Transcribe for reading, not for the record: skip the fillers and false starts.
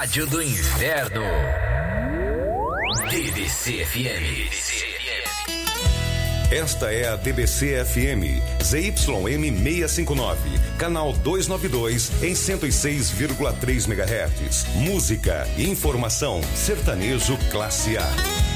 Rádio do Inverno. DBC FM. Esta é a DBC FM, ZYM 659, canal 292 em 106,3 MHz. Música e informação, sertanejo classe A.